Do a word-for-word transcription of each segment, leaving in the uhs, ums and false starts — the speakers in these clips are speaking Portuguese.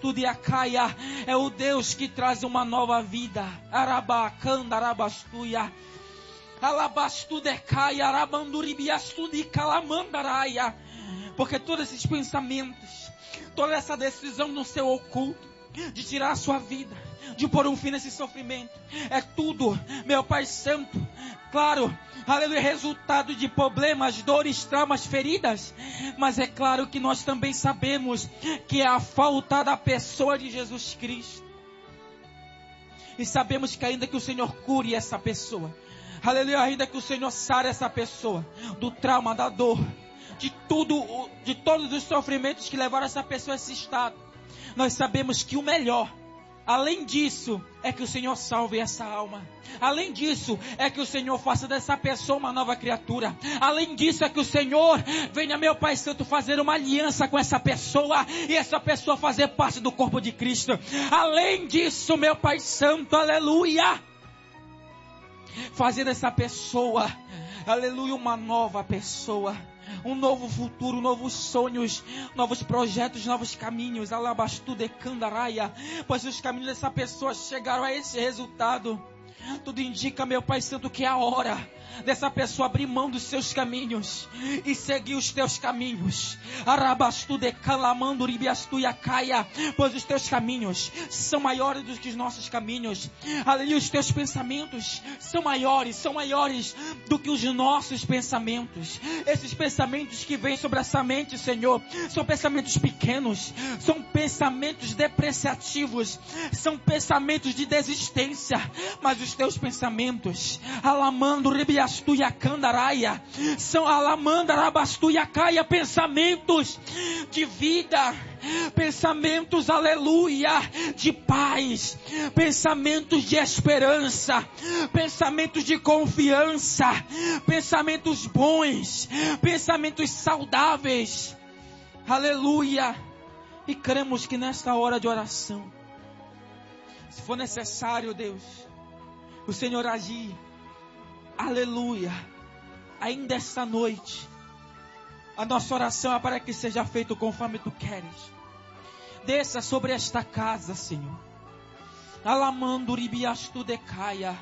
Arabastudiacaia. É o Deus que traz uma nova vida. Arabacanda, arabastuia. Alabastudecaia, arabanduribiastudicalamandaраia. Porque todos esses pensamentos, toda essa decisão no seu oculto, de tirar a sua vida, de pôr um fim nesse sofrimento, é tudo, meu Pai Santo, claro, aleluia, resultado de problemas, dores, traumas, feridas, mas é claro que nós também sabemos que é a falta da pessoa de Jesus Cristo, e sabemos que ainda que o Senhor cure essa pessoa, aleluia, ainda que o Senhor sare essa pessoa do trauma, da dor, de tudo, de todos os sofrimentos que levaram essa pessoa a esse estado, nós sabemos que o melhor, além disso, é que o Senhor salve essa alma. Além disso, é que o Senhor faça dessa pessoa uma nova criatura. Além disso, é que o Senhor venha, meu Pai Santo, fazer uma aliança com essa pessoa, e essa pessoa fazer parte do corpo de Cristo. Além disso, meu Pai Santo, aleluia, fazer dessa pessoa, aleluia, uma nova pessoa, um novo futuro, novos sonhos, novos projetos, novos caminhos. Alabastudecandaraia. Pois os caminhos dessa pessoa chegaram a esse resultado. Tudo indica, meu Pai Santo, que é a hora dessa pessoa abrir mão dos seus caminhos e seguir os teus caminhos. Arabastudecalamandouribiastuiacaia. Pois os teus caminhos são maiores do que os nossos caminhos. Aleluia, os teus pensamentos são maiores, são maiores do que os nossos pensamentos. Esses pensamentos que vêm sobre essa mente, Senhor, são pensamentos pequenos, são pensamentos depreciativos, são pensamentos de desistência, mas os teus pensamentos, alamando ribiastuiacandaraia, são alamandarabastuiacaia, pensamentos de vida, pensamentos, aleluia, de paz, pensamentos de esperança, pensamentos de confiança, pensamentos bons, pensamentos saudáveis, aleluia. E cremos que nesta hora de oração, se for necessário, Deus, o Senhor agir, aleluia, ainda esta noite, a nossa oração é para que seja feito conforme Tu queres. Desça sobre esta casa, Senhor. Alamanduribiastudecaia,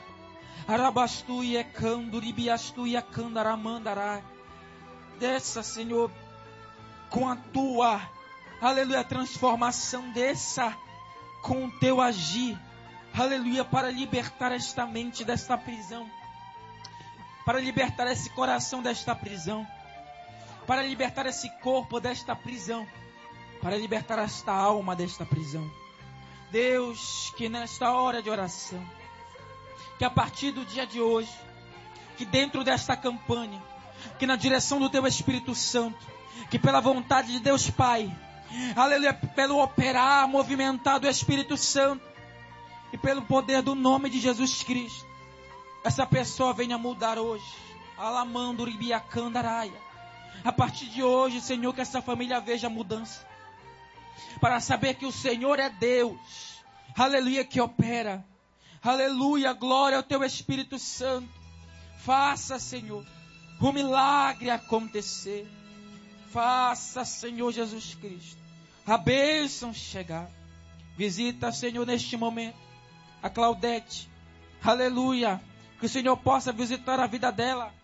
arabastuiecanduribiastuiacandaramandará. Desça, Senhor, com a Tua, aleluia, transformação. Desça com o Teu agir, aleluia, para libertar esta mente desta prisão, para libertar esse coração desta prisão, para libertar esse corpo desta prisão, para libertar esta alma desta prisão. Deus, que nesta hora de oração, que a partir do dia de hoje, que dentro desta campanha, que na direção do Teu Espírito Santo, que pela vontade de Deus Pai, aleluia, pelo operar, movimentar do Espírito Santo, e pelo poder do nome de Jesus Cristo, essa pessoa venha mudar hoje. Alamanduribiacandaraia. A partir de hoje, Senhor, que essa família veja a mudança, para saber que o Senhor é Deus, aleluia, que opera, aleluia, glória ao Teu Espírito Santo. Faça, Senhor, o milagre acontecer. Faça, Senhor Jesus Cristo, a bênção chegar. Visita, Senhor, neste momento a Claudete, aleluia, que o Senhor possa visitar a vida dela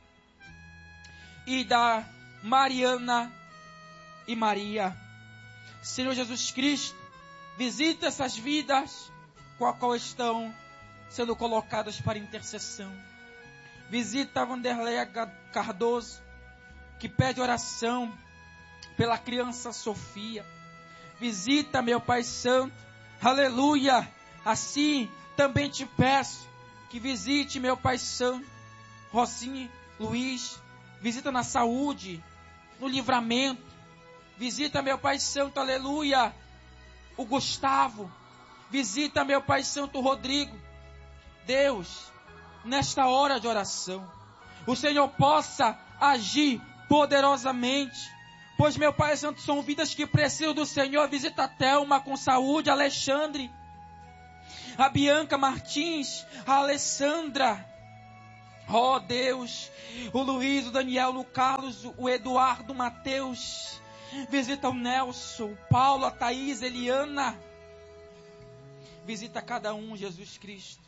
e da Mariana e Maria. Senhor Jesus Cristo, visita essas vidas com a qual estão sendo colocadas para intercessão. Visita a Vanderleia Cardoso, que pede oração pela criança Sofia. Visita, meu Pai Santo, aleluia. Assim também te peço que visite, meu Pai Santo, Rocinha, Luiz. Visita na saúde, no livramento. Visita, meu Pai Santo, aleluia, o Gustavo. Visita, meu Pai Santo, o Rodrigo. Deus, nesta hora de oração, o Senhor possa agir poderosamente. Pois, meu Pai Santo, são vidas que precisam do Senhor. Visita a Thelma com saúde, Alexandre, a Bianca Martins, a Alessandra. Oh Deus, o Luiz, o Daniel, o Carlos, o Eduardo, o Mateus. Visita o Nelson, o Paulo, a Thaís, a Eliana. Visita cada um, Jesus Cristo.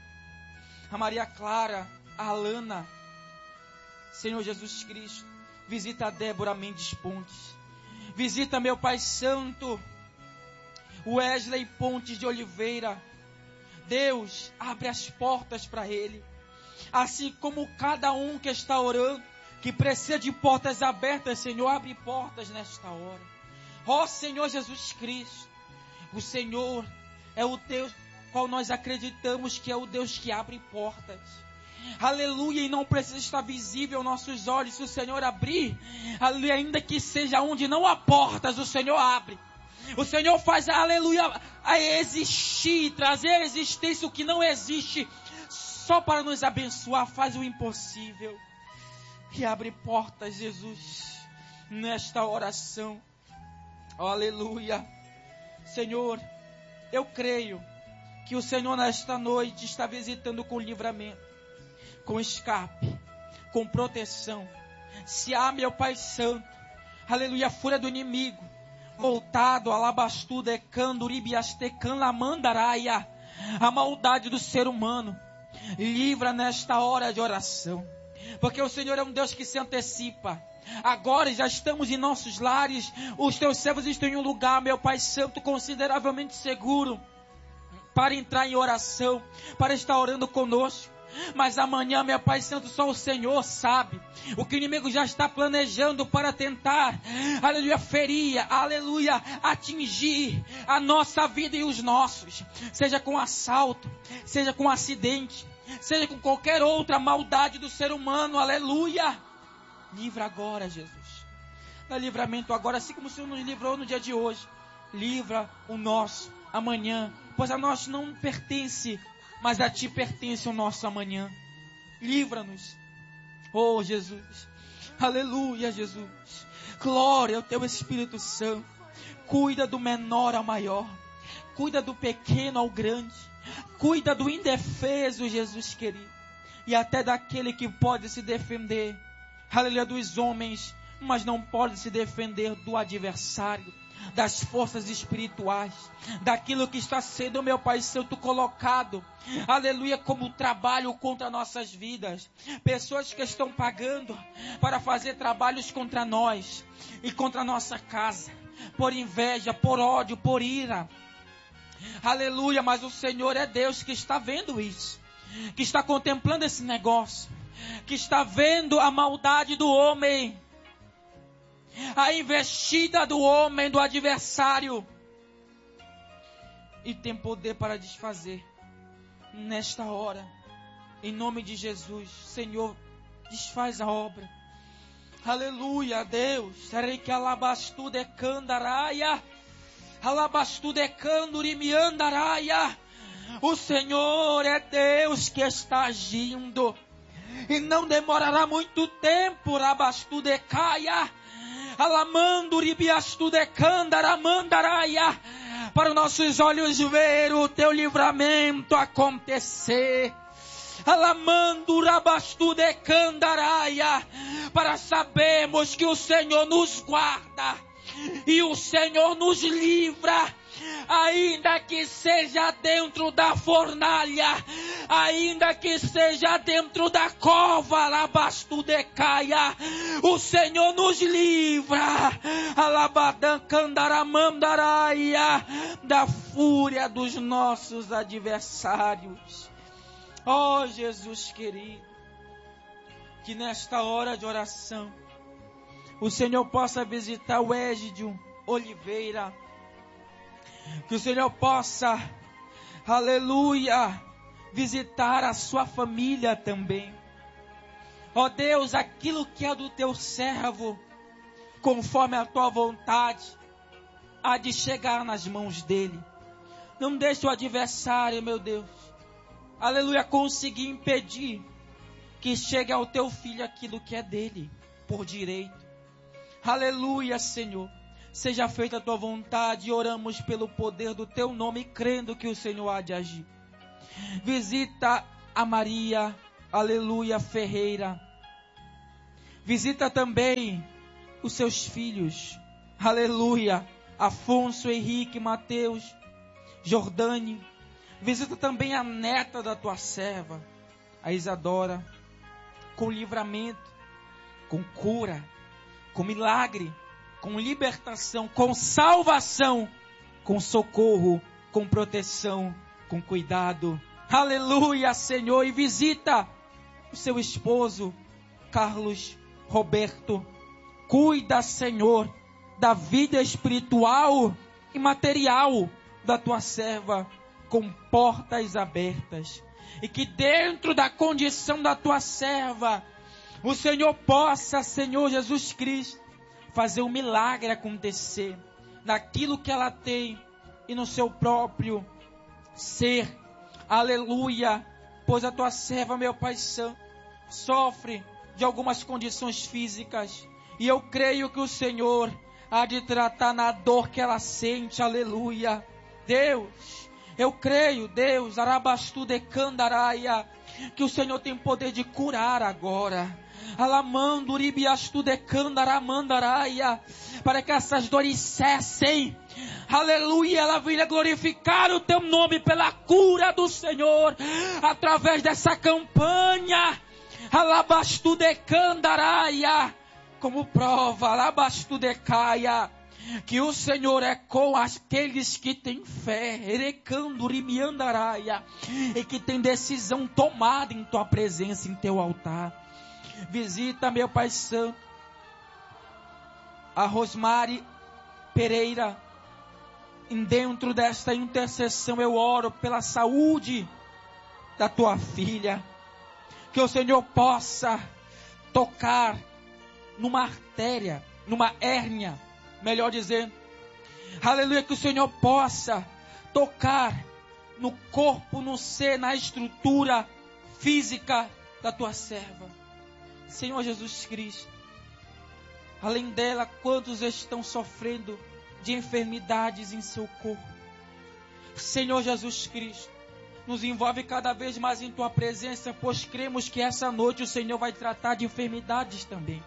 A Maria Clara, a Alana, Senhor Jesus Cristo. Visita a Débora Mendes Pontes. Visita, meu Pai Santo, Wesley Pontes de Oliveira. Deus, abre as portas para ele. Assim como cada um que está orando, que precisa de portas abertas, Senhor, abre portas nesta hora. Ó Senhor Jesus Cristo, o Senhor é o Deus qual nós acreditamos que é o Deus que abre portas. Aleluia, e não precisa estar visível aos nossos olhos. Se o Senhor abrir, aleluia, ainda que seja onde não há portas, o Senhor abre. O Senhor faz, aleluia, a existir, trazer à existência o que não existe, só para nos abençoar. Faz o impossível e abre portas, Jesus, nesta oração. Oh, aleluia. Senhor, eu creio que o Senhor nesta noite está visitando com livramento, com escape, com proteção. Se há, meu Pai Santo, aleluia, a fúria do inimigo, voltado, alabastu, decando, uribiastecan, lamandaraia, a maldade do ser humano, livra nesta hora de oração, porque o Senhor é um Deus que se antecipa. Agora já estamos em nossos lares, os teus servos estão em um lugar, meu Pai Santo, consideravelmente seguro, para entrar em oração, para estar orando conosco. Mas amanhã, meu Pai Santo, só o Senhor sabe o que o inimigo já está planejando para tentar, aleluia, ferir, aleluia, atingir a nossa vida e os nossos, seja com assalto, seja com acidente, seja com qualquer outra maldade do ser humano, aleluia. Livra agora, Jesus, dá livramento agora, assim como o Senhor nos livrou no dia de hoje. Livra o nosso amanhã, pois a nós não pertence, mas a Ti pertence o nosso amanhã. Livra-nos, oh Jesus, aleluia, Jesus, glória ao Teu Espírito Santo. Cuida do menor ao maior, cuida do pequeno ao grande, cuida do indefeso, Jesus querido, e até daquele que pode se defender, aleluia, dos homens, mas não pode se defender do adversário, das forças espirituais, daquilo que está sendo, meu Pai Santo, colocado, aleluia, como trabalho contra nossas vidas. Pessoas que estão pagando para fazer trabalhos contra nós e contra a nossa casa, por inveja, por ódio, por ira. Aleluia, mas o Senhor é Deus que está vendo isso, que está contemplando esse negócio, que está vendo a maldade do homem, a investida do homem, do adversário, e tem poder para desfazer nesta hora, em nome de Jesus. Senhor, desfaz a obra, aleluia, Deus. Serei que alabastu de candaraia, alabastu de candurimiandaraia. O Senhor é Deus que está agindo, e não demorará muito tempo, rabastu de caia, alamando ribiastu de candaramandaraia, para nossos olhos ver o teu livramento acontecer. Alamando rabastu de candaraia, para sabermos que o Senhor nos guarda e o Senhor nos livra, ainda que seja dentro da fornalha, ainda que seja dentro da cova, alabastu de caia, o Senhor nos livra, alabadan candaramandaraia, da fúria dos nossos adversários. Ó oh, Jesus querido, que nesta hora de oração o Senhor possa visitar o Égidio Oliveira, que o Senhor possa, aleluia, visitar a sua família também. Ó Deus, aquilo que é do teu servo, conforme a tua vontade, há de chegar nas mãos dele. Não deixe o adversário, meu Deus, aleluia, conseguir impedir que chegue ao teu filho aquilo que é dele, por direito. Aleluia, Senhor. Seja feita a tua vontade, e oramos pelo poder do teu nome, crendo que o Senhor há de agir. Visita a Maria, aleluia, Ferreira. Visita também os seus filhos, aleluia, Afonso, Henrique, Mateus, Jordane. Visita também a neta da tua serva, a Isadora, com livramento, com cura, com milagre, com libertação, com salvação, com socorro, com proteção, com cuidado. Aleluia, Senhor. E visita o seu esposo, Carlos Roberto. Cuida, Senhor, da vida espiritual e material da tua serva, com portas abertas. E que dentro da condição da tua serva, o Senhor possa, Senhor Jesus Cristo, fazer um milagre acontecer naquilo que ela tem e no seu próprio ser. Aleluia. Pois a tua serva, meu Pai Santo, sofre de algumas condições físicas. E eu creio que o Senhor há de tratar na dor que ela sente. Aleluia. Deus, eu creio, Deus, Arabastu de Candaraia, que o Senhor tem poder de curar agora. Alamando ribiastu de Candaramandaraia, para que essas dores cessem. Aleluia, ela venha glorificar o teu nome pela cura do Senhor, através dessa campanha. Alabastu de Candaraia, como prova, Alabastu de Caia, que o Senhor é com aqueles que têm fé, Erecando Rimiandaraia, e que tem decisão tomada em tua presença, em teu altar. Visita, meu Pai Santo, a Rosmari Pereira. E dentro desta intercessão eu oro pela saúde da tua filha. Que o Senhor possa tocar numa artéria, numa hérnia, melhor dizendo. Aleluia, que o Senhor possa tocar no corpo, no ser, na estrutura física da tua serva. Senhor Jesus Cristo, além dela, quantos estão sofrendo de enfermidades em seu corpo? Senhor Jesus Cristo, nos envolve cada vez mais em tua presença, pois cremos que essa noite o Senhor vai tratar de enfermidades também.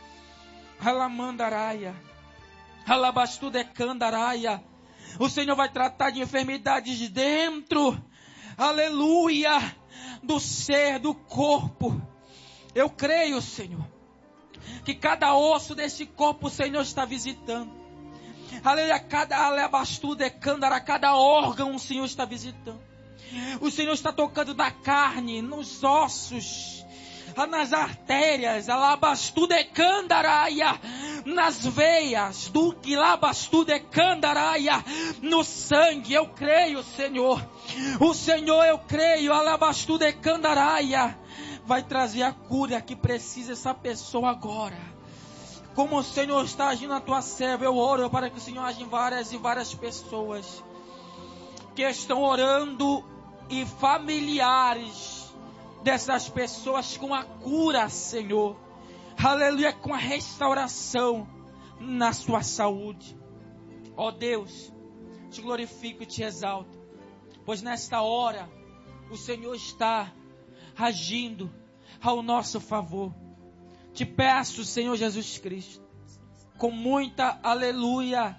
Alamandaraia, Alabastu de Candaraia, o Senhor vai tratar de enfermidades dentro, aleluia, do ser, do corpo. Eu creio, Senhor, que cada osso desse corpo o Senhor está visitando. Aleluia, cada alabastu de cândara, cada órgão o Senhor está visitando. O Senhor está tocando na carne, nos ossos, nas artérias, alabastu de candaraia, nas veias, do quilabastu de candaraia, no sangue. Eu creio, Senhor. O Senhor, eu creio, alabastu de candaraia, vai trazer a cura que precisa essa pessoa agora. Como o Senhor está agindo na tua serva, eu oro para que o Senhor age em várias e várias pessoas que estão orando, e familiares dessas pessoas com a cura, Senhor. Aleluia, com a restauração na sua saúde. Ó Deus, te glorifico e te exalto, pois nesta hora o Senhor está agindo ao nosso favor. Te peço, Senhor Jesus Cristo, com muita aleluia,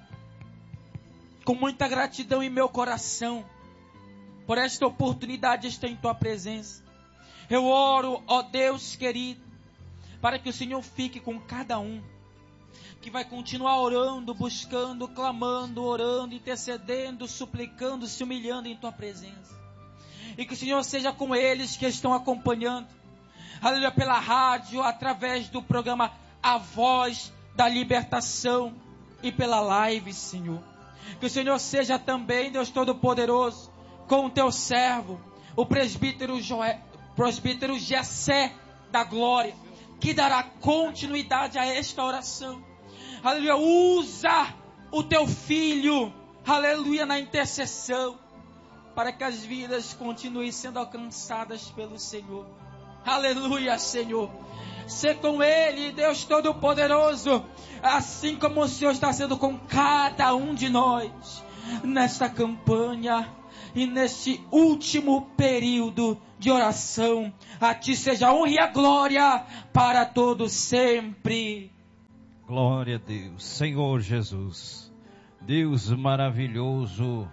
com muita gratidão em meu coração, por esta oportunidade de estar em tua presença. Eu oro, ó Deus querido, para que o Senhor fique com cada um que vai continuar orando, buscando, clamando, orando, intercedendo, suplicando, se humilhando em tua presença. E que o Senhor seja com eles que estão acompanhando, aleluia, pela rádio, através do programa A Voz da Libertação e pela live, Senhor. Que o Senhor seja também, Deus Todo-Poderoso, com o teu servo, o presbítero, Joé, presbítero Jessé da Glória, que dará continuidade a esta oração. Aleluia, usa o teu filho, aleluia, na intercessão, para que as vidas continuem sendo alcançadas pelo Senhor. Aleluia, Senhor. Sê com ele, Deus Todo-Poderoso, assim como o Senhor está sendo com cada um de nós, nesta campanha e neste último período de oração. A ti seja a honra e a glória para todos sempre. Glória a Deus, Senhor Jesus, Deus maravilhoso.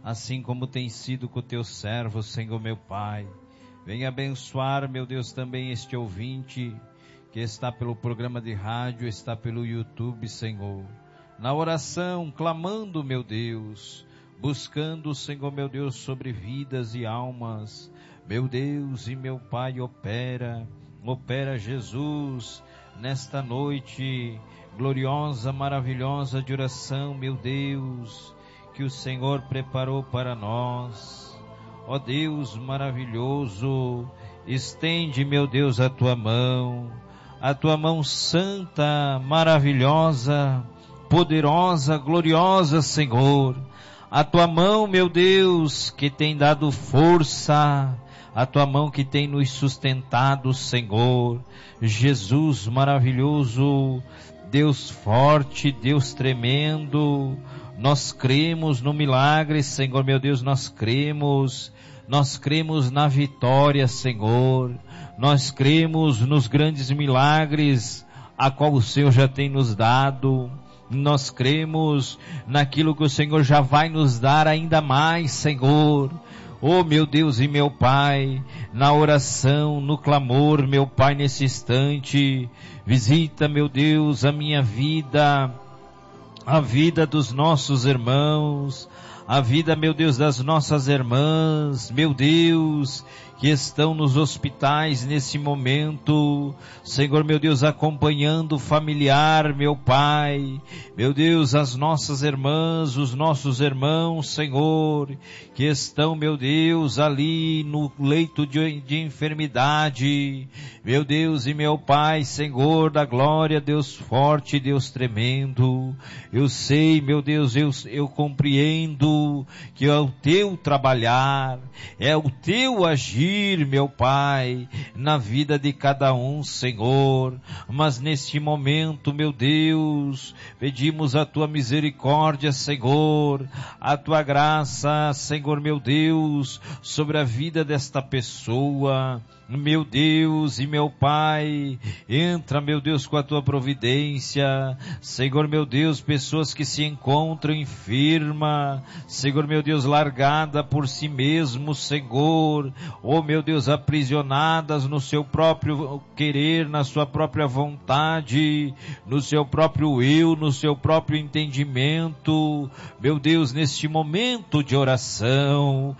assim como tem sido com o teu servo, Senhor meu Pai. Venha abençoar, meu Deus, também este ouvinte que está pelo programa de rádio, está pelo YouTube, Senhor. Na oração, clamando, meu Deus, buscando, Senhor meu Deus, sobre vidas e almas. Meu Deus e meu Pai, opera, opera Jesus, nesta noite gloriosa, maravilhosa de oração, meu Deus, que o Senhor preparou para nós. Ó Deus maravilhoso, estende, meu Deus, a tua mão, a tua mão santa, maravilhosa, poderosa, gloriosa, Senhor. A tua mão, meu Deus, que tem dado força, a tua mão que tem nos sustentado, Senhor. Jesus maravilhoso, Deus forte, Deus tremendo, nós cremos no milagre, Senhor, meu Deus, nós cremos, nós cremos na vitória, Senhor, nós cremos nos grandes milagres, a qual o Senhor já tem nos dado, nós cremos naquilo que o Senhor já vai nos dar ainda mais, Senhor. Oh, meu Deus e meu Pai, na oração, no clamor, meu Pai, nesse instante, visita, meu Deus, a minha vida, a vida dos nossos irmãos, a vida, meu Deus, das nossas irmãs, meu Deus, que estão nos hospitais nesse momento, Senhor, meu Deus, acompanhando o familiar, meu Pai, meu Deus, as nossas irmãs, os nossos irmãos, Senhor, que estão, meu Deus, ali no leito de, de enfermidade, meu Deus e meu Pai, Senhor da glória, Deus forte, Deus tremendo, eu sei, meu Deus, eu, eu compreendo que é o teu trabalhar, é o teu agir, meu Pai, na vida de cada um, Senhor, mas neste momento, meu Deus, pedimos a tua misericórdia, Senhor, a tua graça, Senhor, meu Deus, sobre a vida desta pessoa. Meu Deus e meu Pai, entra, meu Deus, com a tua providência, Senhor, meu Deus, pessoas que se encontram enferma, Senhor, meu Deus, largada por si mesmo, Senhor, oh, meu Deus, aprisionadas no seu próprio querer, na sua própria vontade, no seu próprio eu, no seu próprio entendimento, meu Deus, neste momento de oração,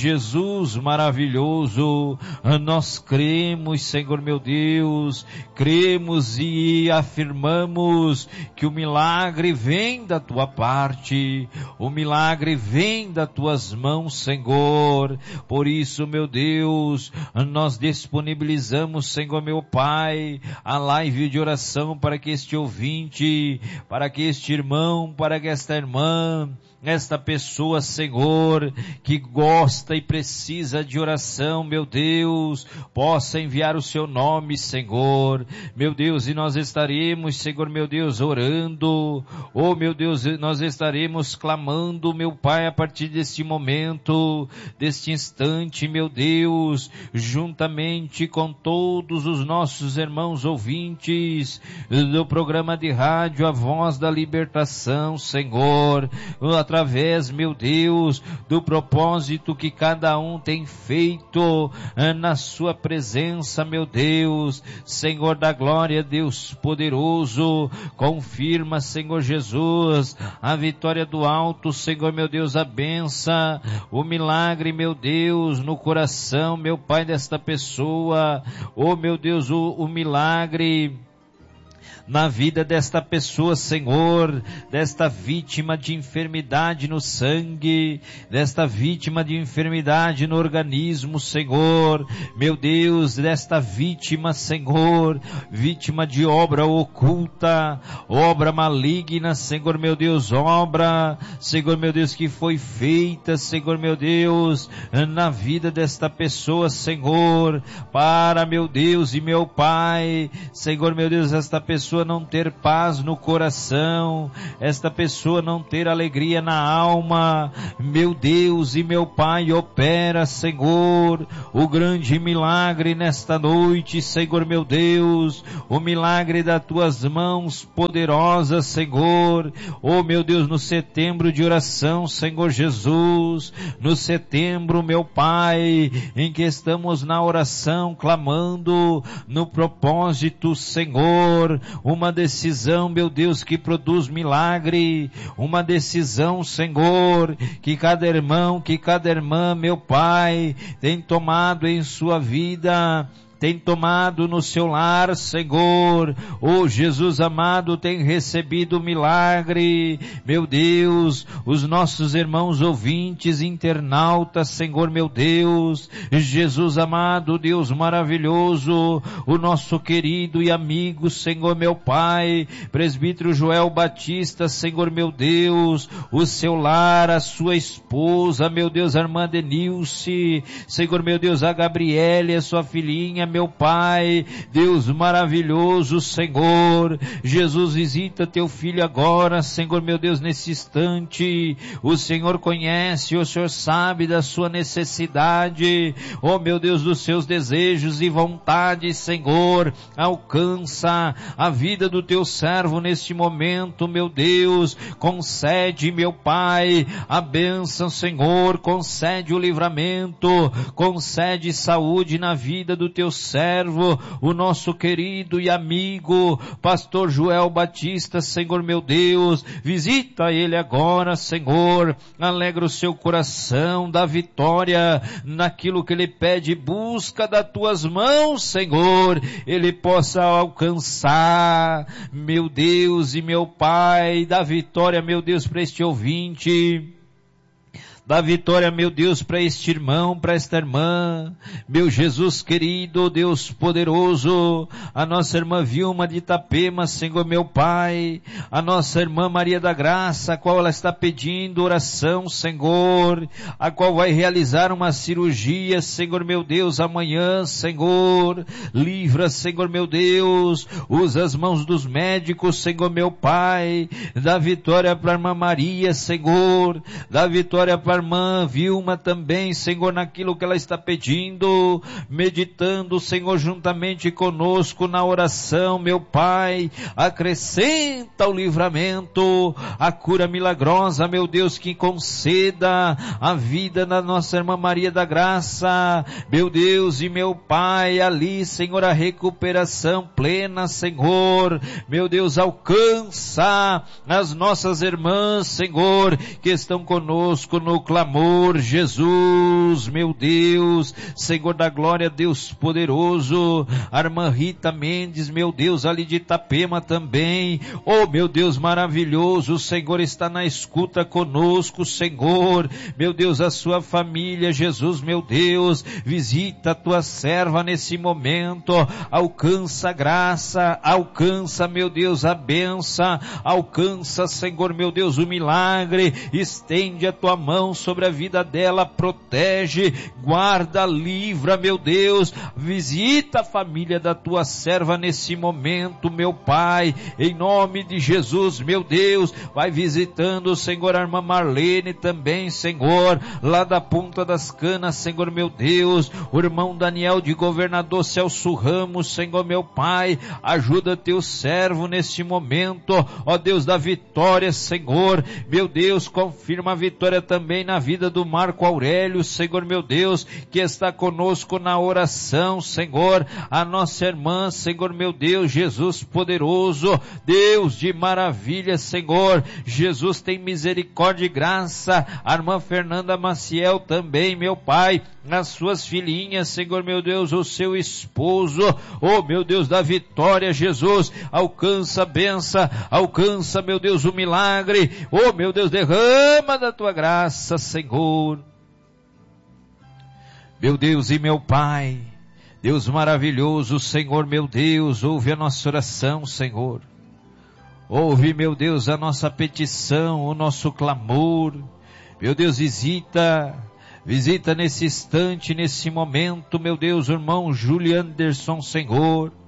Jesus maravilhoso, nós cremos, Senhor meu Deus, cremos e afirmamos que o milagre vem da tua parte, o milagre vem das tuas mãos, Senhor. Por isso, meu Deus, nós disponibilizamos, Senhor meu Pai, a live de oração para que este ouvinte, para que este irmão, para que esta irmã, esta pessoa, Senhor, que gosta e precisa de oração, meu Deus, possa enviar o seu nome, Senhor, meu Deus, e nós estaremos, Senhor, meu Deus, orando, oh, meu Deus, nós estaremos clamando, meu Pai, a partir deste momento, deste instante, meu Deus, juntamente com todos os nossos irmãos ouvintes do programa de rádio A Voz da Libertação, Senhor, através, meu Deus, do propósito que cada um tem feito na sua presença, meu Deus, Senhor da glória, Deus poderoso, confirma, Senhor Jesus, a vitória do alto, Senhor, meu Deus, a benção, o milagre, meu Deus, no coração, meu Pai, desta pessoa, oh, meu Deus, o, o milagre na vida desta pessoa, Senhor, desta vítima de enfermidade no sangue, desta vítima de enfermidade no organismo, Senhor, meu Deus, desta vítima, Senhor, vítima de obra oculta, obra maligna, Senhor, meu Deus, obra, Senhor, meu Deus, que foi feita, Senhor, meu Deus, na vida desta pessoa, Senhor, para, meu Deus e meu Pai, Senhor, meu Deus, esta pessoa não ter paz no coração, esta pessoa não ter alegria na alma, meu Deus e meu Pai, opera, Senhor, o grande milagre nesta noite, Senhor meu Deus, o milagre das tuas mãos poderosas, Senhor, oh meu Deus, no setembro de oração, Senhor Jesus, no setembro, meu Pai, em que estamos na oração, clamando no propósito, Senhor, uma decisão, meu Deus, que produz milagre, uma decisão, Senhor, que cada irmão, que cada irmã, meu Pai, tem tomado em sua vida, tem tomado no seu lar, Senhor, oh Jesus amado, tem recebido milagre, meu Deus, os nossos irmãos ouvintes, internautas, Senhor meu Deus, Jesus amado, Deus maravilhoso, o nosso querido e amigo, Senhor meu Pai, presbítero Joel Batista, Senhor meu Deus, o seu lar, a sua esposa, meu Deus, a irmã Denilce, Senhor meu Deus, a Gabriele, a sua filhinha, meu Pai, Deus maravilhoso, Senhor, Jesus, visita teu filho agora, Senhor meu Deus, nesse instante, o Senhor conhece, o Senhor sabe da sua necessidade, oh meu Deus, dos seus desejos e vontades, Senhor, alcança a vida do teu servo neste momento, meu Deus, concede, meu Pai, a bênção, Senhor, concede o livramento, concede saúde na vida do teu servo, o nosso querido e amigo pastor Joel Batista, Senhor meu Deus, visita ele agora, Senhor, alegra o seu coração, dá vitória naquilo que ele pede, busca das tuas mãos, Senhor, ele possa alcançar, meu Deus e meu Pai, dá vitória, meu Deus, para este ouvinte, dá vitória, meu Deus, para este irmão, para esta irmã, meu Jesus querido, Deus poderoso, a nossa irmã Vilma de Itapema, Senhor meu Pai, a nossa irmã Maria da Graça, a qual ela está pedindo oração, Senhor, a qual vai realizar uma cirurgia, Senhor meu Deus, amanhã, Senhor, livra, Senhor meu Deus, usa as mãos dos médicos, Senhor meu Pai, dá vitória para a irmã Maria, Senhor, dá vitória para irmã Vilma também, Senhor, naquilo que ela está pedindo, meditando, Senhor, juntamente conosco na oração, meu Pai, acrescenta o livramento, a cura milagrosa, meu Deus, que conceda a vida da nossa irmã Maria da Graça, meu Deus e meu Pai, ali, Senhor, a recuperação plena, Senhor, meu Deus, alcança as nossas irmãs, Senhor, que estão conosco no clamor, Jesus, meu Deus, Senhor da glória, Deus poderoso, a irmã Rita Mendes, meu Deus, ali de Itapema também, oh meu Deus maravilhoso, o Senhor está na escuta conosco, Senhor, meu Deus, a sua família, Jesus, meu Deus, visita a tua serva nesse momento, alcança a graça, alcança, meu Deus, a benção, alcança, Senhor, meu Deus, o milagre, estende a tua mão sobre a vida dela, protege, guarda, livra, meu Deus, visita a família da tua serva nesse momento, meu Pai, em nome de Jesus, meu Deus, vai visitando, Senhor, a irmã Marlene também, Senhor, lá da Ponta das Canas, Senhor, meu Deus, o irmão Daniel de Governador Celso Ramos, Senhor, meu Pai, ajuda teu servo nesse momento, ó Deus da vitória, Senhor, meu Deus, confirma a vitória também na vida do Marco Aurélio, Senhor meu Deus, que está conosco na oração, Senhor, a nossa irmã, Senhor meu Deus, Jesus poderoso, Deus de maravilha, Senhor, Jesus tem misericórdia e graça, a irmã Fernanda Maciel também, meu Pai, as suas filhinhas, Senhor meu Deus, o seu esposo, oh meu Deus da vitória, Jesus, alcança a benção, alcança, meu Deus, o milagre, oh meu Deus, derrama da tua graça, Senhor, meu Deus e meu Pai, Deus maravilhoso, Senhor meu Deus, ouve a nossa oração, Senhor, ouve, meu Deus, a nossa petição, o nosso clamor, meu Deus, visita, visita nesse instante, nesse momento, meu Deus, o irmão Júlio Anderson, Senhor,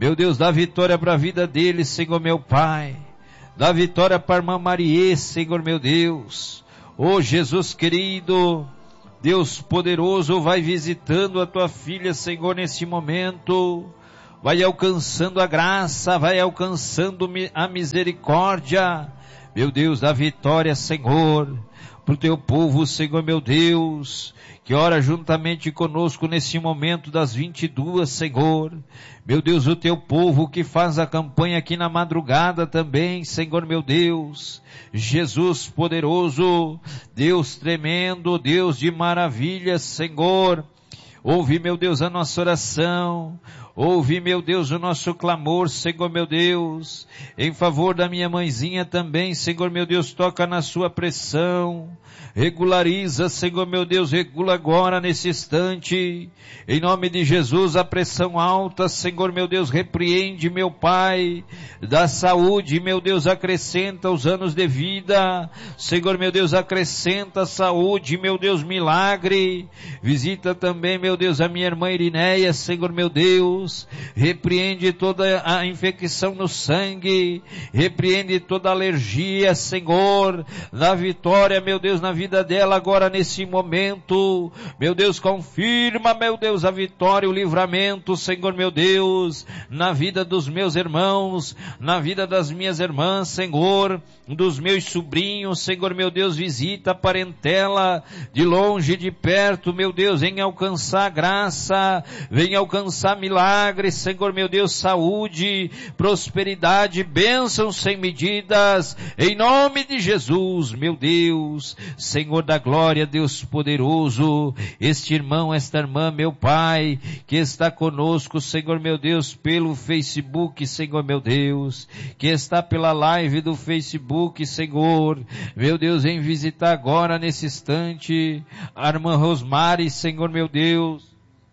Meu Deus, dá vitória para a vida dele, Senhor meu Pai. Dá vitória para a irmã Marie, Senhor meu Deus. Ô Jesus querido, Deus poderoso, vai visitando a tua filha, Senhor, nesse momento. Vai alcançando a graça, vai alcançando a misericórdia. Meu Deus, dá vitória, Senhor, para o teu povo, Senhor meu Deus, que ora juntamente conosco nesse momento das vinte e duas, Senhor. Meu Deus, o teu povo que faz a campanha aqui na madrugada também, Senhor meu Deus. Jesus poderoso, Deus tremendo, Deus de maravilhas, Senhor. Ouve, meu Deus, a nossa oração. Ouve, meu Deus, o nosso clamor, Senhor meu Deus, em favor da minha mãezinha também, Senhor meu Deus, toca na sua pressão, regulariza, Senhor meu Deus, regula agora nesse instante, em nome de Jesus, a pressão alta, Senhor meu Deus, repreende, meu Pai, dá saúde, meu Deus, acrescenta os anos de vida, Senhor meu Deus, acrescenta saúde, meu Deus, milagre, visita também, meu Deus, a minha irmã Irineia, Senhor meu Deus, repreende toda a infecção no sangue, repreende toda alergia, Senhor, dá vitória, meu Deus, na vida dela agora nesse momento, meu Deus, confirma, meu Deus, a vitória, o livramento, Senhor meu Deus, na vida dos meus irmãos, na vida das minhas irmãs, Senhor, dos meus sobrinhos, Senhor meu Deus, visita a parentela, de longe e de perto, meu Deus, venha alcançar graça, venha alcançar milagre, Senhor meu Deus, saúde, prosperidade, bênçãos sem medidas, em nome de Jesus, meu Deus, Senhor da glória, Deus poderoso, este irmão, esta irmã, meu Pai, que está conosco, Senhor meu Deus, pelo Facebook, Senhor meu Deus, que está pela live do Facebook, Senhor, meu Deus, vem visitar agora nesse instante, a irmã Rosmari, Senhor meu Deus,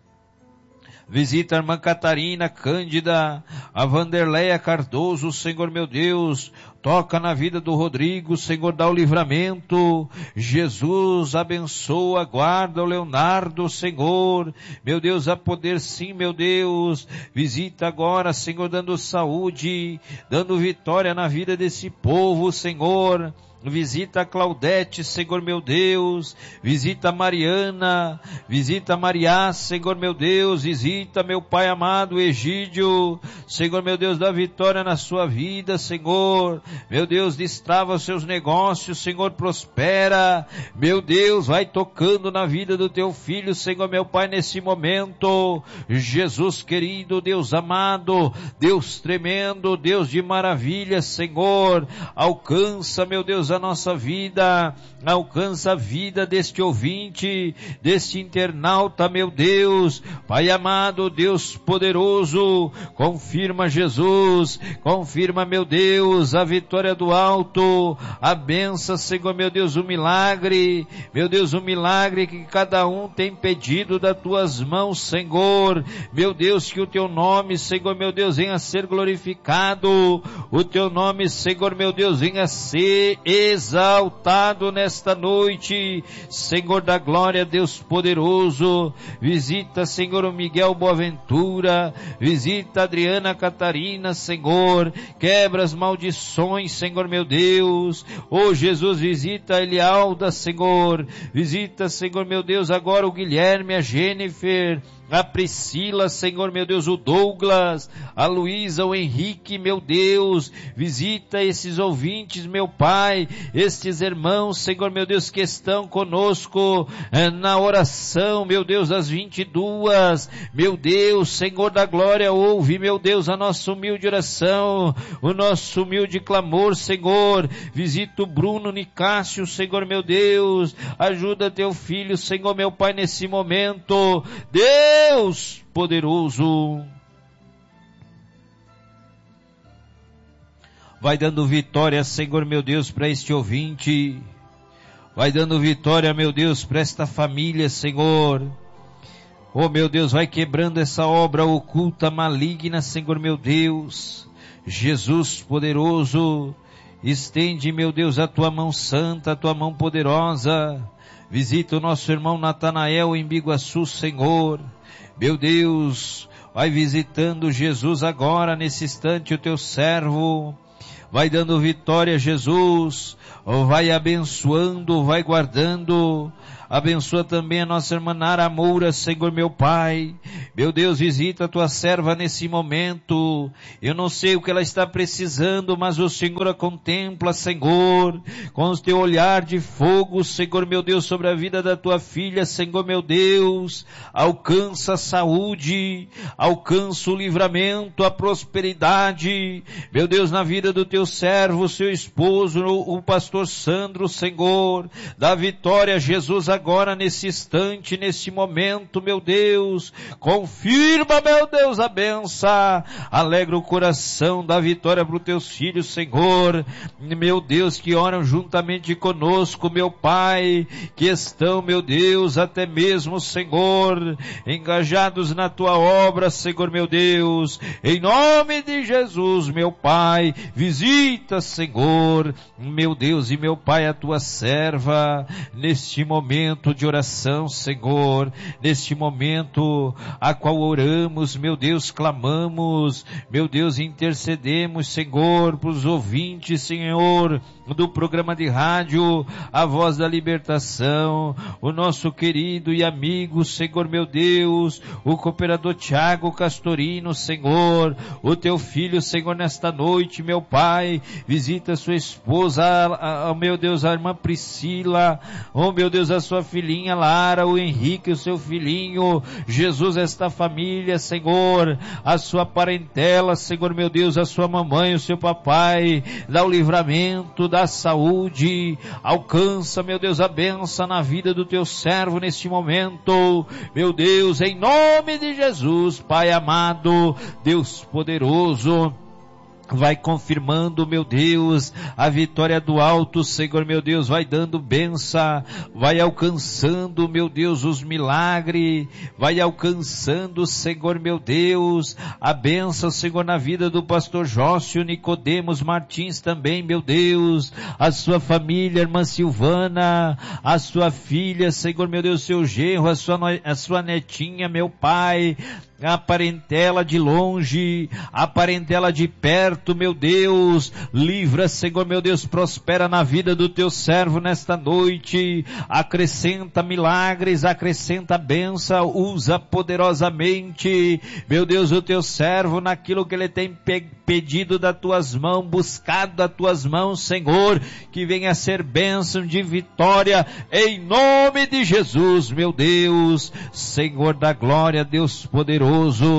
visita a irmã Catarina Cândida, a Vanderleia Cardoso, Senhor meu Deus, toca na vida do Rodrigo, Senhor, dá o livramento, Jesus abençoa, guarda o Leonardo, Senhor, meu Deus, a poder sim, meu Deus, visita agora, Senhor, dando saúde, dando vitória na vida desse povo, Senhor. Visita a Claudete, Senhor meu Deus, visita a Mariana, visita a Maria, Senhor meu Deus, visita meu Pai amado Egídio, Senhor meu Deus, dá vitória na sua vida, Senhor, meu Deus, destrava os seus negócios, Senhor, prospera, meu Deus, vai tocando na vida do teu filho, Senhor meu Pai, nesse momento, Jesus querido, Deus amado, Deus tremendo, Deus de maravilha, Senhor, alcança, meu Deus, a nossa vida, alcança a vida deste ouvinte, deste internauta, meu Deus, Pai amado, Deus poderoso, confirma Jesus, confirma, meu Deus, a vitória do alto, a bênção, Senhor, meu Deus, o milagre, meu Deus, o milagre que cada um tem pedido das tuas mãos, Senhor, meu Deus, que o teu nome, Senhor, meu Deus, venha a ser glorificado, o teu nome, Senhor, meu Deus, venha a ser exaltado nesta noite, Senhor da glória, Deus poderoso, visita, Senhor, o Miguel Boaventura, visita a Adriana Catarina, Senhor, quebra as maldições, Senhor meu Deus, oh Jesus, visita a Elialda, Senhor, visita, Senhor meu Deus, agora o Guilherme, a Jennifer, a Priscila, Senhor meu Deus, o Douglas, a Luísa, o Henrique, meu Deus, visita esses ouvintes, meu Pai, estes irmãos, Senhor meu Deus, que estão conosco eh, na oração, meu Deus, das vinte e duas, meu Deus, Senhor da glória, ouve, meu Deus, a nossa humilde oração, o nosso humilde clamor, Senhor, visita o Bruno Nicásio, Senhor meu Deus, ajuda teu filho, Senhor meu Pai, nesse momento, Deus, Deus poderoso, vai dando vitória, Senhor meu Deus, para este ouvinte, vai dando vitória, meu Deus, para esta família, Senhor, oh meu Deus, vai quebrando essa obra oculta, maligna, Senhor meu Deus, Jesus poderoso, estende, meu Deus, a tua mão santa, a tua mão poderosa, visita o nosso irmão Natanael em Biguaçu, Senhor, meu Deus, vai visitando, Jesus, agora, nesse instante, o teu servo, vai dando vitória, Jesus, vai abençoando, vai guardando. Abençoa também a nossa irmã Nara Moura, Senhor meu Pai. Meu Deus, visita a tua serva nesse momento. Eu não sei o que ela está precisando, mas o Senhor a contempla, Senhor, com o teu olhar de fogo, Senhor meu Deus, sobre a vida da tua filha, Senhor meu Deus. Alcança a saúde, alcança o livramento, a prosperidade, meu Deus, na vida do teu servo, seu esposo, o pastor Sandro, Senhor. Dá vitória, Jesus, agora nesse instante, nesse momento, meu Deus, confirma, meu Deus, a benção, alegra o coração, dá vitória para os teus filhos, Senhor, meu Deus, que oram juntamente conosco, meu Pai, que estão, meu Deus, até mesmo, Senhor, engajados na tua obra, Senhor, meu Deus, em nome de Jesus, meu Pai, visita, Senhor, meu Deus e meu Pai, a tua serva, neste momento de oração, Senhor, neste momento a qual oramos, meu Deus, clamamos, meu Deus, intercedemos, Senhor, para os ouvintes, Senhor, do programa de rádio, a Voz da Libertação, o nosso querido e amigo, Senhor, meu Deus, o cooperador Tiago Castorino, Senhor, o teu filho, Senhor, nesta noite, meu Pai, visita sua esposa, a, a, meu Deus, a irmã Priscila, oh meu Deus, a sua filhinha Lara, o Henrique, o seu filhinho, Jesus, esta família, Senhor, a sua parentela, Senhor, meu Deus, a sua mamãe, o seu papai, dá o livramento, dá a saúde, alcança, meu Deus, a bênção na vida do teu servo neste momento, meu Deus, em nome de Jesus, Pai amado, Deus poderoso, vai confirmando, meu Deus, a vitória do alto, Senhor, meu Deus, vai dando bênção, vai alcançando, meu Deus, os milagres, vai alcançando, Senhor, meu Deus, a bênção, Senhor, na vida do pastor Jócio Nicodemos Martins também, meu Deus, a sua família, irmã Silvana, a sua filha, Senhor, meu Deus, seu genro, a sua, a sua netinha, meu Pai, a parentela de longe, a parentela de perto, meu Deus, livra, Senhor, meu Deus, prospera na vida do teu servo nesta noite, acrescenta milagres, acrescenta bênção, usa poderosamente, meu Deus, o teu servo naquilo que ele tem pe- pedido das tuas mãos, buscado das tuas mãos, Senhor, que venha a ser bênção de vitória, em nome de Jesus, meu Deus, Senhor da glória, Deus poderoso,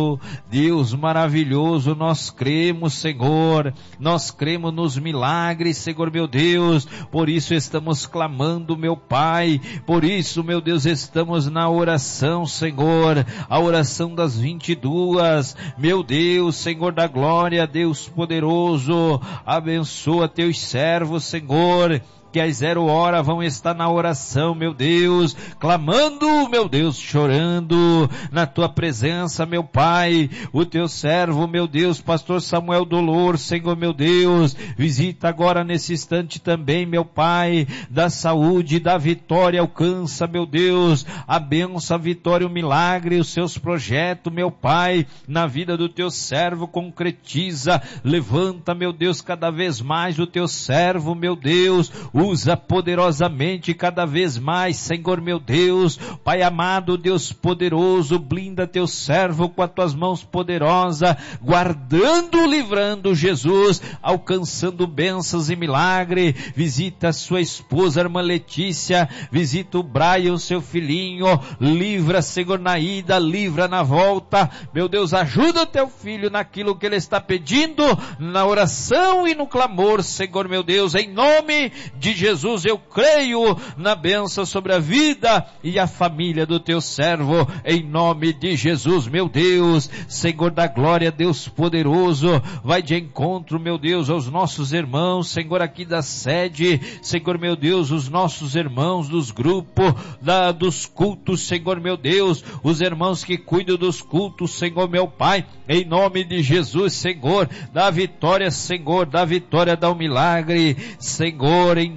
Deus maravilhoso, nós cremos, Senhor, nós cremos nos milagres, Senhor, meu Deus, por isso estamos clamando, meu Pai, por isso, meu Deus, estamos na oração, Senhor, a oração das vinte e duas, meu Deus, Senhor da glória, Deus poderoso, abençoa teus servos, Senhor, que às zero hora vão estar na oração, meu Deus, clamando, meu Deus, chorando na tua presença, meu Pai, o teu servo, meu Deus, pastor Samuel Dolor, Senhor, meu Deus, visita agora nesse instante também, meu Pai, da saúde, da vitória, alcança, meu Deus, a bênção, a vitória, o milagre, os seus projetos, meu Pai, na vida do teu servo, concretiza, levanta, meu Deus, cada vez mais o teu servo, meu Deus, usa poderosamente cada vez mais, Senhor meu Deus, Pai amado, Deus poderoso, blinda teu servo com as tuas mãos poderosas, guardando, livrando, Jesus, alcançando bênçãos e milagre, visita a sua esposa, a irmã Letícia, visita o Brian, seu filhinho, livra, Senhor, na ida, livra na volta, meu Deus, ajuda o teu filho naquilo que ele está pedindo, na oração e no clamor, Senhor meu Deus, em nome de Jesus, eu creio na bênção sobre a vida e a família do teu servo, em nome de Jesus, meu Deus, Senhor da glória, Deus poderoso, vai de encontro, meu Deus, aos nossos irmãos, Senhor, aqui da sede, Senhor, meu Deus, os nossos irmãos dos grupos, da, dos cultos, Senhor, meu Deus, os irmãos que cuidam dos cultos, Senhor, meu Pai, em nome de Jesus, Senhor, dá vitória, Senhor, dá vitória, dá um milagre, Senhor, em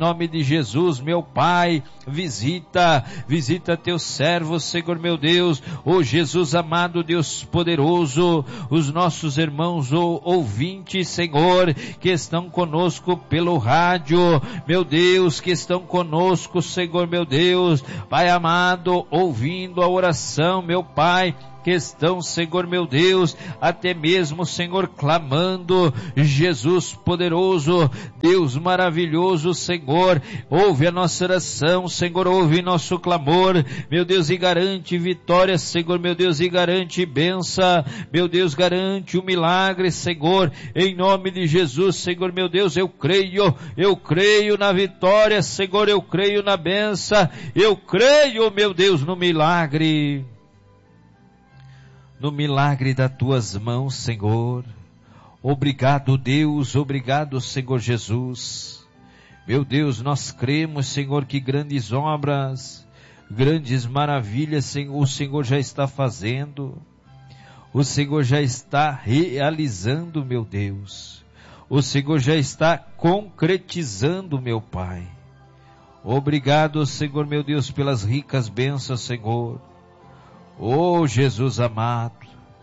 nome de Jesus, meu Pai, visita, visita teus servos, Senhor meu Deus, ó Jesus amado, Deus poderoso, os nossos irmãos ou, ouvintes, Senhor, que estão conosco pelo rádio, meu Deus, que estão conosco, Senhor meu Deus, Pai amado, ouvindo a oração, meu Pai, que estão, Senhor meu Deus, até mesmo, Senhor, clamando, Jesus poderoso, Deus maravilhoso, Senhor, ouve a nossa oração, Senhor, ouve nosso clamor, meu Deus, e garante vitória, Senhor, meu Deus, e garante bênção, meu Deus, garante o milagre, Senhor, em nome de Jesus, Senhor, meu Deus, eu creio, eu creio na vitória, Senhor, eu creio na bênção, eu creio, meu Deus, no milagre, no milagre das tuas mãos, Senhor. Obrigado, Deus, obrigado, Senhor Jesus. Meu Deus, nós cremos, Senhor, que grandes obras, grandes maravilhas, Senhor, o Senhor já está fazendo. O Senhor já está realizando, meu Deus. O Senhor já está concretizando, meu Pai. Obrigado, Senhor, meu Deus, pelas ricas bênçãos, Senhor. Oh, Jesus amado,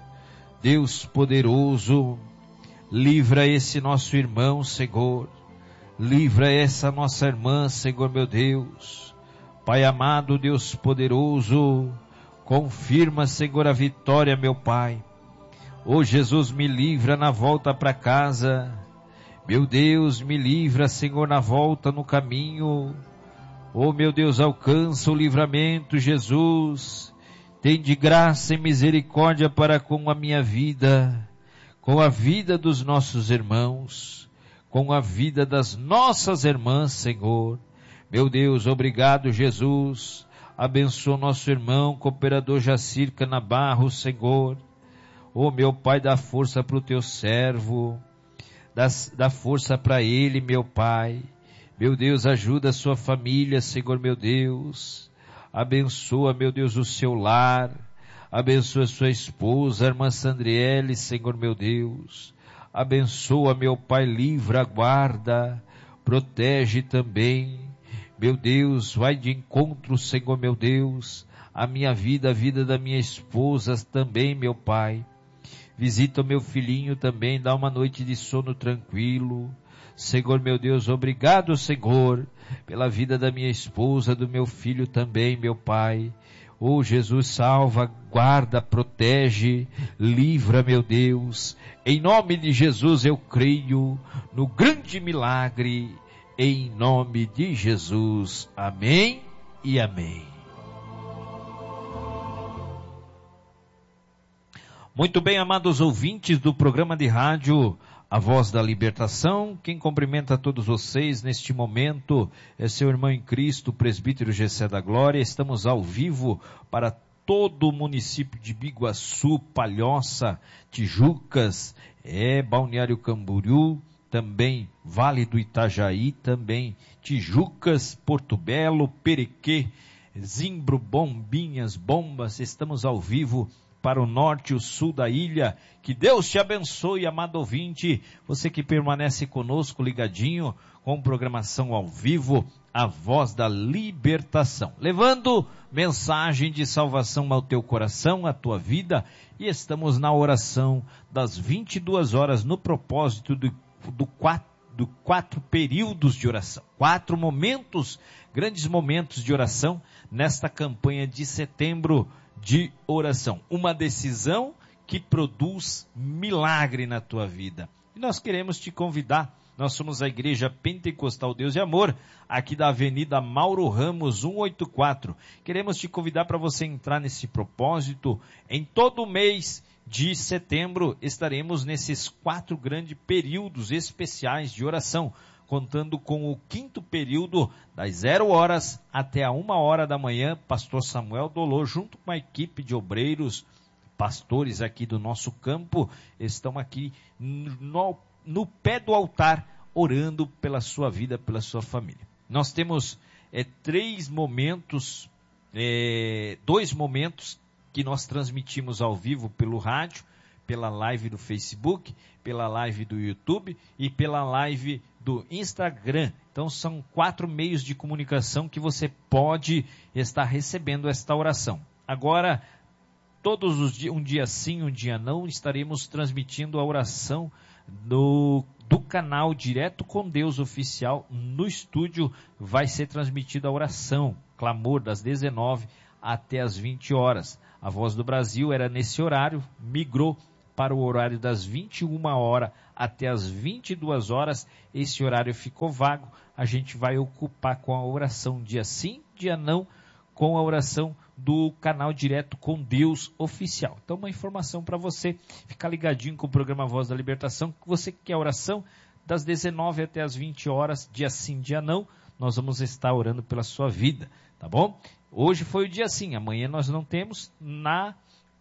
Deus poderoso, livra esse nosso irmão, Senhor, livra essa nossa irmã, Senhor meu Deus, Pai amado, Deus poderoso, confirma, Senhor, a vitória, meu Pai. Oh, Jesus, me livra na volta para casa, meu Deus, me livra, Senhor, na volta no caminho. Oh, meu Deus, alcança o livramento, Jesus. Tem de graça e misericórdia para com a minha vida, com a vida dos nossos irmãos, com a vida das nossas irmãs, Senhor. Meu Deus, obrigado, Jesus. Abençoa nosso irmão, cooperador Jacir Canabarro, Senhor. Oh, meu Pai, dá força para o teu servo, dá, dá força para ele, meu Pai. Meu Deus, ajuda a sua família, Senhor, meu Deus. Abençoa, meu Deus, o seu lar, abençoa sua esposa, a irmã Sandriele, Senhor meu Deus, abençoa, meu Pai, livra, guarda, protege também, meu Deus, vai de encontro, Senhor meu Deus, a minha vida, a vida da minha esposa também, meu Pai, visita o meu filhinho também, dá uma noite de sono tranquilo, Senhor meu Deus, obrigado, Senhor, pela vida da minha esposa, do meu filho também, meu Pai. Oh, Jesus, salva, guarda, protege, livra, meu Deus. Em nome de Jesus eu creio no grande milagre, em nome de Jesus. Amém e amém. Muito bem, amados ouvintes do programa de rádio A Voz da Libertação, quem cumprimenta todos vocês neste momento é seu irmão em Cristo, presbítero Gessé da Glória. Estamos ao vivo para todo o município de Biguaçu, Palhoça, Tijucas, é, Balneário Camboriú, também Vale do Itajaí, também Tijucas, Porto Belo, Perequê, Zimbro, Bombinhas, Bombas. Estamos ao vivo para o norte e o sul da ilha. Que Deus te abençoe, amado ouvinte, você que permanece conosco ligadinho com programação ao vivo, A Voz da Libertação, levando mensagem de salvação ao teu coração, à tua vida, e estamos na oração das vinte e duas horas no propósito do, do, quatro, do quatro períodos de oração, quatro momentos, grandes momentos de oração nesta campanha de setembro de oração, uma decisão que produz milagre na tua vida. E nós queremos te convidar, nós somos a Igreja Pentecostal Deus e Amor, aqui da Avenida Mauro Ramos, cento e oitenta e quatro. Queremos te convidar para você entrar nesse propósito. Em todo o mês de setembro estaremos nesses quatro grandes períodos especiais de oração, contando com o quinto período, das zero horas até a uma hora da manhã. Pastor Samuel Dolor, junto com a equipe de obreiros, pastores aqui do nosso campo, estão aqui no, no pé do altar, orando pela sua vida, pela sua família. Nós temos é, três momentos, é, dois momentos que nós transmitimos ao vivo pelo rádio, pela live do Facebook, pela live do YouTube e pela live do Instagram. Então são quatro meios de comunicação que você pode estar recebendo esta oração. Agora, todos os dias, um dia sim, um dia não, estaremos transmitindo a oração no, do canal Direto com Deus Oficial. No estúdio vai ser transmitida a oração, clamor, das dezenove até as vinte horas. A Voz do Brasil era nesse horário, migrou para o horário das vinte e uma horas até as vinte e duas horas. Esse horário ficou vago, a gente vai ocupar com a oração dia sim, dia não, com a oração do canal Direto com Deus Oficial. Então, uma informação para você ficar ligadinho com o programa Voz da Libertação, que você quer oração das dezenove até as vinte horas, dia sim, dia não, nós vamos estar orando pela sua vida, tá bom? Hoje foi o dia sim, amanhã nós não temos, na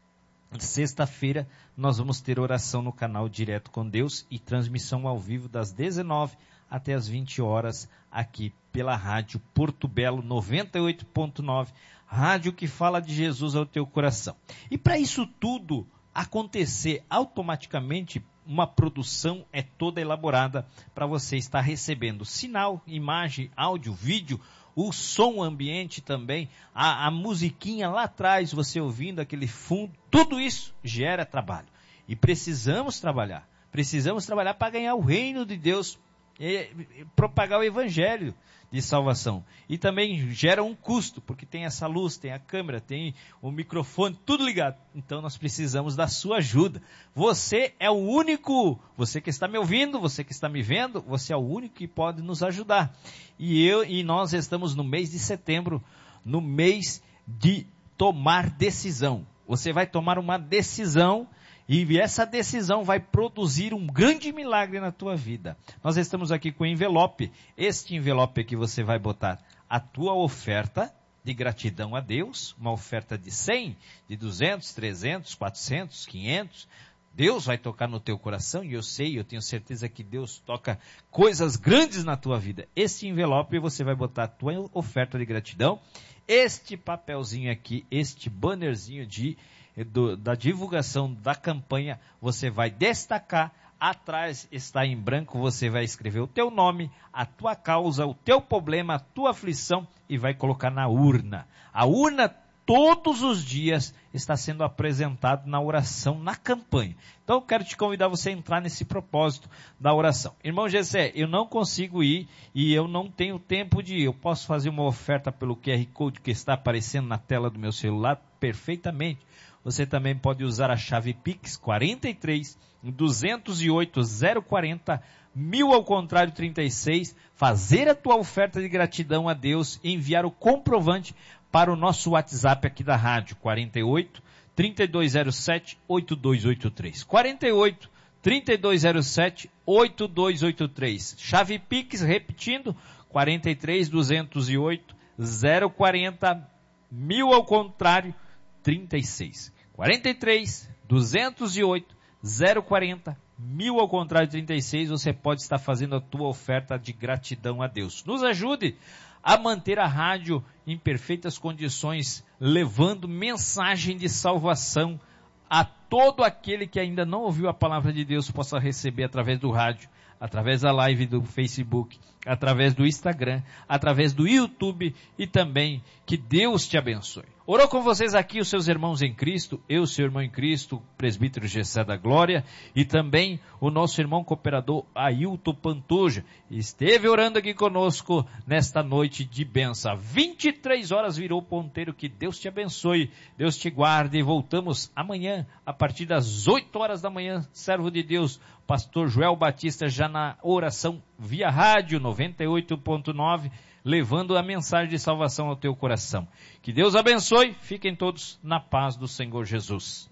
sexta-feira nós vamos ter oração no canal Direto com Deus e transmissão ao vivo das dezenove até as vinte horas aqui pela rádio Porto Belo noventa e oito ponto nove, rádio que fala de Jesus ao teu coração. E para isso tudo acontecer automaticamente, uma produção é toda elaborada para você estar recebendo sinal, imagem, áudio, vídeo, o som ambiente também, a, a musiquinha lá atrás, você ouvindo aquele fundo, tudo isso gera trabalho. E precisamos trabalhar, precisamos trabalhar para ganhar o reino de Deus, e, e propagar o evangelho de salvação. E também gera um custo, porque tem essa luz, tem a câmera, tem o microfone, tudo ligado. Então nós precisamos da sua ajuda. Você é o único, você que está me ouvindo, você que está me vendo, você é o único que pode nos ajudar. E eu e nós estamos no mês de setembro, no mês de tomar decisão. Você vai tomar uma decisão e essa decisão vai produzir um grande milagre na tua vida. Nós estamos aqui com o envelope. Este envelope aqui você vai botar a tua oferta de gratidão a Deus, uma oferta de cem, de duzentos, trezentos, quatrocentos, quinhentos. Deus vai tocar no teu coração e eu sei, eu tenho certeza que Deus toca coisas grandes na tua vida. Este envelope você vai botar a tua oferta de gratidão. Este papelzinho aqui, este bannerzinho de Do, da divulgação da campanha, você vai destacar, atrás está em branco, você vai escrever o teu nome, a tua causa, o teu problema, a tua aflição e vai colocar na urna. A urna todos os dias está sendo apresentado na oração, na campanha. Então eu quero te convidar você a entrar nesse propósito da oração. Irmão Gessé, eu não consigo ir e eu não tenho tempo de ir. Eu posso fazer uma oferta pelo Q R Code que está aparecendo na tela do meu celular? Perfeitamente. Você também pode usar a chave Pix quarenta e três, duzentos e oito, zero quarenta, mil ao contrário trinta e seis, fazer a tua oferta de gratidão a Deus e enviar o comprovante para o nosso WhatsApp aqui da rádio, quarenta e oito, trinta e dois zero sete, oito dois oito três. quarenta e oito, trinta e dois zero sete, oito dois oito três. Chave Pix, repetindo, quarenta e três, duzentos e oito, zero quarenta, mil ao contrário, trinta e seis. quarenta e três, duzentos e oito, zero quarenta, mil ao contrário trinta e seis, você pode estar fazendo a tua oferta de gratidão a Deus. Nos ajude a manter a rádio em perfeitas condições, levando mensagem de salvação a todo aquele que ainda não ouviu a palavra de Deus, possa receber através do rádio, através da live do Facebook, através do Instagram, através do YouTube e também que Deus te abençoe. Orou com vocês aqui os seus irmãos em Cristo, eu, seu irmão em Cristo, presbítero Gessé da Glória, e também o nosso irmão cooperador Ailton Pantoja. Esteve orando aqui conosco nesta noite de bênção. vinte e três horas virou o ponteiro, que Deus te abençoe, Deus te guarde, e voltamos amanhã, a partir das oito horas da manhã, servo de Deus, pastor Joel Batista, já na oração via rádio noventa e oito ponto nove, levando a mensagem de salvação ao teu coração. Que Deus abençoe, fiquem todos na paz do Senhor Jesus.